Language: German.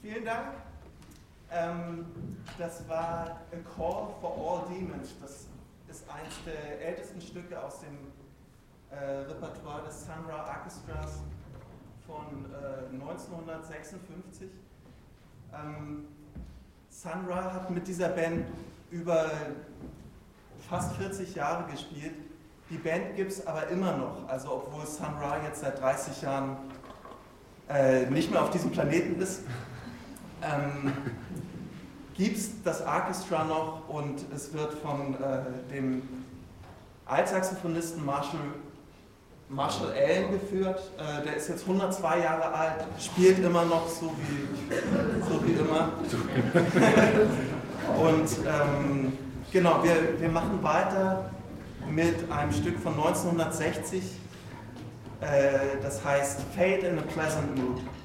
Vielen Dank. Das war A Call for All Demons. Das ist eines der ältesten Stücke aus dem Repertoire des Sun Ra Orchestras von 1956. Sun Ra hat mit dieser Band über fast 40 Jahre gespielt. Die Band gibt es aber immer noch, also obwohl Sun Ra jetzt seit 30 Jahren nicht mehr auf diesem Planeten ist, gibt es das Orchestra noch und es wird von dem Altsaxophonisten Marshall Allen geführt. Der ist jetzt 102 Jahre alt, spielt immer noch so wie immer. Und genau, wir machen weiter mit einem Stück von 1960, das heißt Fate in a Pleasant Mood.